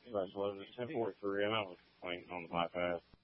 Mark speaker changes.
Speaker 1: You guys loaded at 10:43, and I was waiting on the bypass.